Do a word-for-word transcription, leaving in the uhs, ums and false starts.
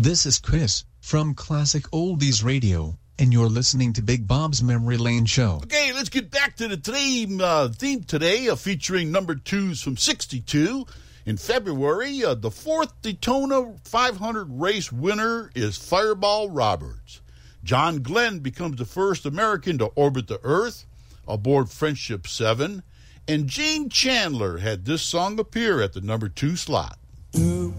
This is Chris from Classic Oldies Radio, and you're listening to Big Bob's Memory Lane Show. Okay, let's get back to the theme, uh, theme today, uh, featuring number twos from sixty-two. In February, uh, the fourth Daytona five hundred race winner is Fireball Roberts. John Glenn becomes the first American to orbit the Earth aboard Friendship seven. And Gene Chandler had this song appear at the number two slot.